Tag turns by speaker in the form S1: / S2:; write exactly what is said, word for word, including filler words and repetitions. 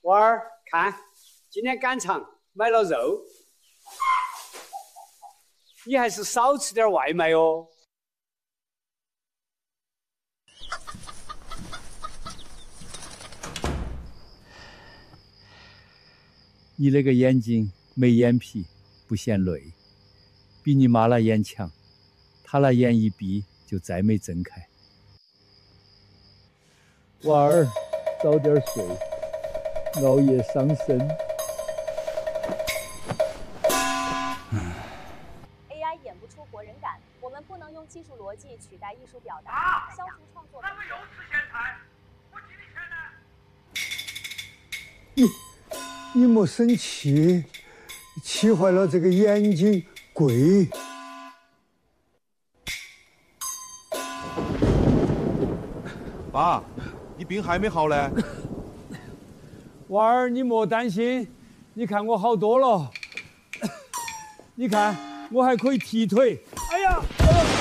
S1: 娃儿，看，今天赶场买了肉，你还是少吃点外卖哦。
S2: 你那个眼睛没眼皮，不嫌累，比你妈那眼强，她那眼一闭就再没睁开。娃儿，早点睡，熬夜伤身。
S3: A I 演不出活人感，我们不能用技术逻辑取代艺术表达，啊、消除创作。
S4: 咱们又吃咸菜，我给你钱呢。
S5: 你你莫生气，气坏了这个眼睛贵。
S6: 爸，你病还没好呢。
S2: 娃儿，你莫担心，你看我好多了。你看，我还可以踢腿。哎呀！哎呀